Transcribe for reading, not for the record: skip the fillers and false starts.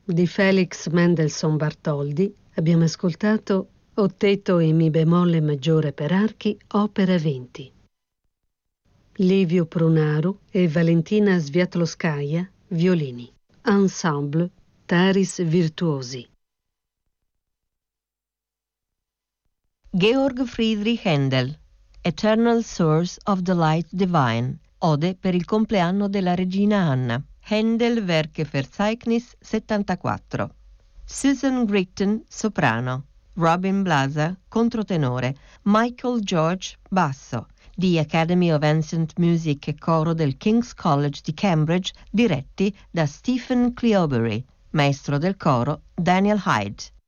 Di Felix Mendelssohn Bartholdy abbiamo ascoltato Otteto in Mi bemolle maggiore per archi, opera 20. Livio Prunaru e Valentina Sviatloskaya, violini. Ensemble Taris Virtuosi. Georg Friedrich Händel, Eternal Source of the Light Divine, ode per il compleanno della regina Anna. Händel Werke Verzeichnis 74. Susan Gritton, soprano. Robin Blaser, controtenore. Michael George, basso. The Academy of Ancient Music e coro del King's College di Cambridge, diretti da Stephen Cleobury. Maestro del coro Daniel Hyde.